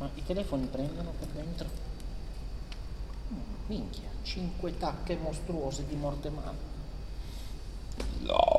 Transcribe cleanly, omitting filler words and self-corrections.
Ma i telefoni prendono per dentro? Minchia, 5 tacche mostruose di morte male. No.